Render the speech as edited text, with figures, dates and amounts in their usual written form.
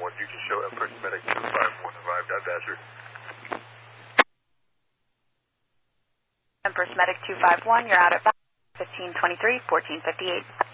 You can show First Medic 251 arrived at Badger. And First Medic 251, you're out at 1523, 1458.